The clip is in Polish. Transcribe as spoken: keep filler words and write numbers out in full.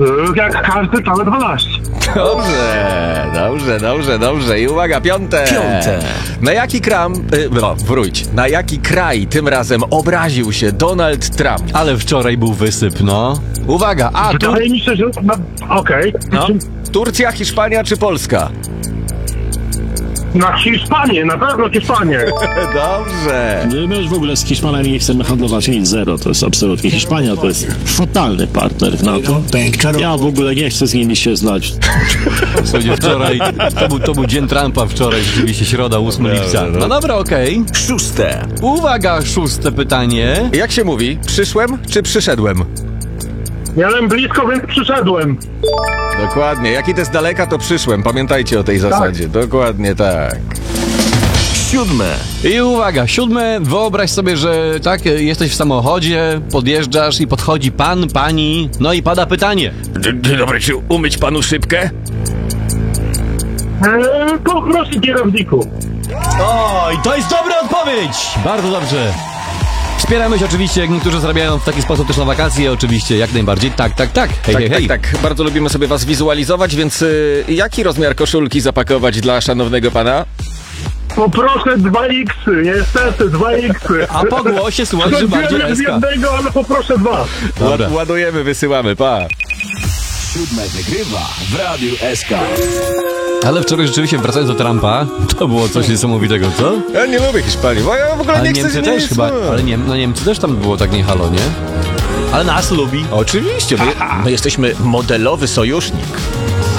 Jak każdy, całe dwanaście. Dobrze, dobrze, dobrze, dobrze. I uwaga, piąte. Piąte. Na jaki kram... Y, no, wróć. Na jaki kraj tym razem obraził się Donald Trump? Ale wczoraj był wysyp, no. Uwaga, a tu... Wydaje mi się, że... No, okej. No. Turcja, Hiszpania czy Polska? Na Hiszpanię, na pewno Hiszpanię. Dobrze. My już w ogóle z Hiszpanami nie chcemy handlować nic zero, to jest absolutnie Hiszpania, to jest fatalny partner w NATO. Ja w ogóle nie chcę z nimi się znać. Słuchajcie, wczoraj, to był, to był dzień Trumpa wczoraj, rzeczywiście środa, ósmego lipca. No dobra, okej. Szóste. Uwaga, szóste pytanie. Jak się mówi? Przyszłem czy przyszedłem? Miałem blisko, więc przyszedłem. Dokładnie. Jak idę z daleka, to przyszłem. Pamiętajcie o tej zasadzie. Dokładnie tak. Siódme. I uwaga, siódme, wyobraź sobie, że tak, jesteś w samochodzie, podjeżdżasz i podchodzi pan, pani, no i pada pytanie. Dzień dobry, czy umyć panu szybkę? Eee, poproszę kierowniku. O, i to jest dobra odpowiedź! Bardzo dobrze. Wspieramy się oczywiście, jak niektórzy zarabiają w taki sposób też na wakacje, oczywiście, jak najbardziej. Tak, tak, tak. Hej, Tak, hej, tak, hej. tak. Bardzo lubimy sobie was wizualizować, więc y, jaki rozmiar koszulki zapakować dla szanownego pana? Poproszę dwa iksy, niestety dwa iksy. A po głosie słuchaj, że bardziej Chodziłem z S K. jednego, ale poproszę dwa. Dobra. Ład, ładujemy, wysyłamy, pa. Siódme wygrywa w Radiu S K. Ale wczoraj rzeczywiście, wracając do Trumpa, to było coś niesamowitego, co? Ja nie lubię Hiszpanii, bo ja w ogóle Ale nie chcę Niemcy z też nic, chyba, no. ale Niem, no Niemcy też tam było tak nie halo, nie? Ale nas lubi. Oczywiście, my, my jesteśmy modelowy sojusznik.